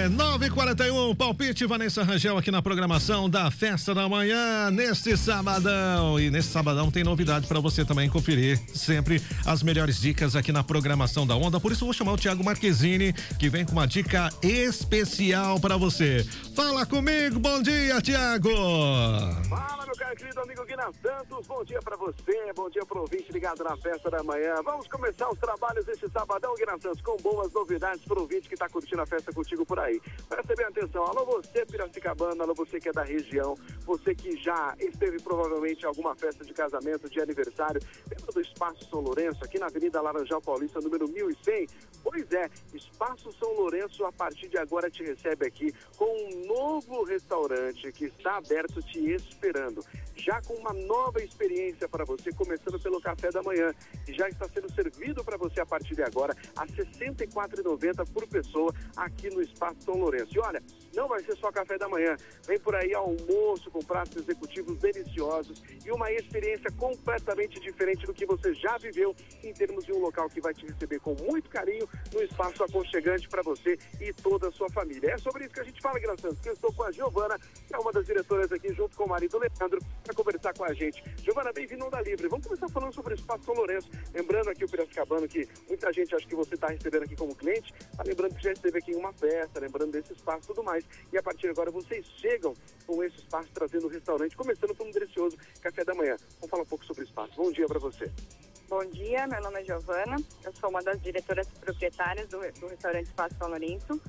9h41, palpite Vanessa Rangel aqui na programação da Festa da Manhã, neste sabadão. E nesse sabadão tem novidade para você também conferir sempre as melhores dicas aqui na programação da Onda. Por isso eu vou chamar o Thiago Marquezini, que vem com uma dica especial para você. Fala comigo, bom dia, Thiago! Fala, meu caro querido amigo Guina Santos, bom dia pra você, bom dia pro ouvinte ligado na Festa da Manhã. Vamos começar os trabalhos desse sabadão, Guina Santos, com boas novidades pro ouvinte que tá curtindo a festa contigo por aí. Presta bem atenção, alô você Piracicabana, alô você que é da região, você que já esteve provavelmente em alguma festa de casamento, de aniversário, dentro do Espaço São Lourenço, aqui na Avenida Laranjal Paulista, número 1100. Pois é, Espaço São Lourenço a partir de agora te recebe aqui com um novo restaurante que está aberto te esperando, já com uma nova experiência para você, começando pelo café da manhã, que já está sendo servido para você a partir de agora a R$ 64,90 por pessoa aqui no Espaço São Lourenço. E olha, não vai ser só café da manhã, vem por aí almoço com pratos executivos deliciosos e uma experiência completamente diferente do que você já viveu em termos de um local que vai te receber com muito carinho, num espaço aconchegante para você e toda a sua família. É sobre isso que a gente fala, Guina Santos, que eu estou com a Giovana, que é uma das diretoras aqui, junto com o marido Leandro, para conversar com a gente. Giovana, bem-vindo ao Onda Livre. Vamos começar falando sobre o Espaço São Lourenço. Lembrando aqui o Piracicabano, que muita gente acha que você está recebendo aqui como cliente, tá lembrando que já esteve aqui em uma festa, lembrando desse espaço e tudo mais. E a partir de agora vocês chegam com esse espaço trazendo o restaurante, começando por um delicioso café da manhã. Vamos falar um pouco sobre o espaço. Bom dia para você. Bom dia, meu nome é Giovana, eu sou uma das diretoras proprietárias do restaurante Espaço São Lourenço.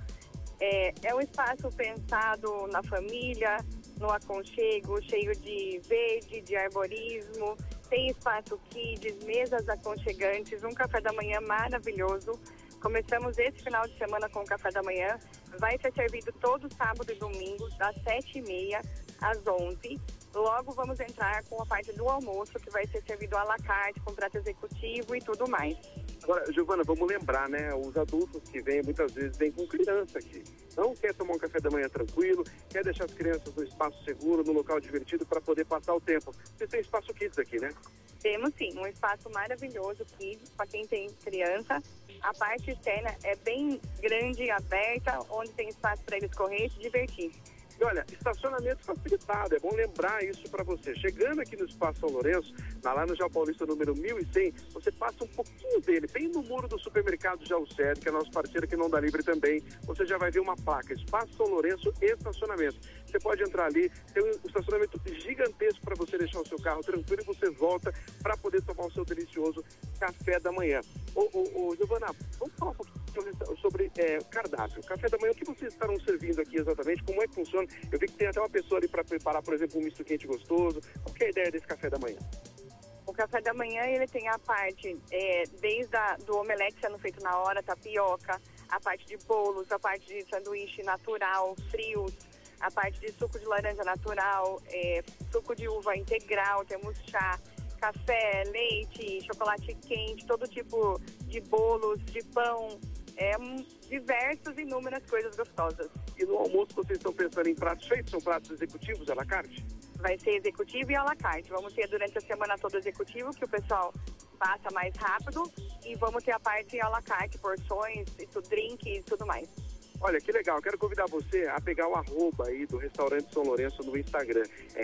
É um espaço pensado na família, no aconchego, cheio de verde, de arborismo, tem espaço kids, mesas aconchegantes, um café da manhã maravilhoso. Começamos esse final de semana com o café da manhã, vai ser servido todo sábado e domingo, das 7h30 às 11h. Logo vamos entrar com a parte do almoço, que vai ser servido à la carte, com prato executivo e tudo mais. Agora, Giovana, vamos lembrar, né? Os adultos que vêm, muitas vezes, vêm com criança aqui. Não quer tomar um café da manhã tranquilo, quer deixar as crianças no espaço seguro, no local divertido para poder passar o tempo. Você tem espaço kids aqui, né? Temos sim, um espaço maravilhoso kids para quem tem criança. A parte externa é bem grande e aberta, onde tem espaço para eles correr e se divertir. E olha, estacionamento facilitado, é bom lembrar isso para você. Chegando aqui no Espaço São Lourenço, na Laranjal Paulista número 1100, você passa um pouquinho dele, bem no muro do supermercado Jaused, que é nosso parceiro aqui no Onda Livre também. Você já vai ver uma placa, Espaço São Lourenço estacionamento. Você pode entrar ali, tem um estacionamento gigantesco para você deixar o seu carro tranquilo e você volta para poder tomar o seu delicioso café da manhã. Giovana, vamos falar um pouquinho sobre cardápio. Café da manhã, o que vocês estarão servindo aqui exatamente? Como é que funciona? Eu vi que tem até uma pessoa ali para preparar, por exemplo, um misto quente gostoso. Qual que é a ideia desse café da manhã? O café da manhã, ele tem a parte, desde do omelete sendo feito na hora, tapioca, a parte de bolos, a parte de sanduíche natural, frios, a parte de suco de laranja natural, suco de uva integral, temos chá, café, leite, chocolate quente, todo tipo de bolos, de pão, diversas, inúmeras coisas gostosas. E no almoço vocês estão pensando em pratos feitos? São pratos executivos à la carte? Vai ser executivo e à la carte. Vamos ter durante a semana toda executivo, que o pessoal passa mais rápido, e vamos ter a parte à la carte, porções, drinks e tudo mais. Olha, que legal. Quero convidar você a pegar o arroba aí do Restaurante São Lourenço no Instagram. É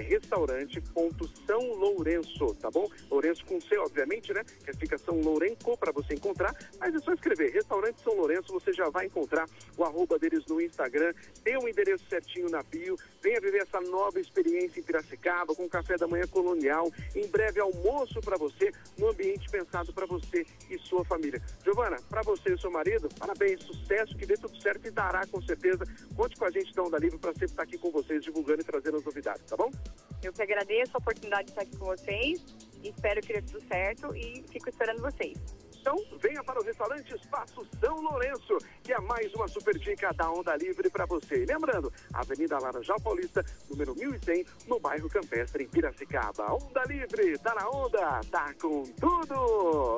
restaurante.sãolourenço, tá bom? Lourenço com C, obviamente, né? Que fica São Lourenço para você encontrar. Mas é só escrever Restaurante São Lourenço, você já vai encontrar o arroba deles no Instagram. Tem um endereço certinho na bio. Venha viver essa nova experiência em Piracicaba, com café da manhã colonial. Em breve, almoço para você, num ambiente pensado para você e sua família. Giovana, para você e seu marido, parabéns, sucesso, que dê tudo certo e dará com certeza. Conte com a gente da Onda Livre para sempre estar aqui com vocês, divulgando e trazendo as novidades, tá bom? Eu que agradeço a oportunidade de estar aqui com vocês, espero que dê tudo certo e fico esperando vocês. Então, venha para o restaurante Espaço São Lourenço, que é mais uma super dica da Onda Livre para você. E lembrando, Avenida Laranjal Paulista, número 1100, no bairro Campestre, em Piracicaba. Onda Livre, tá na onda, tá com tudo!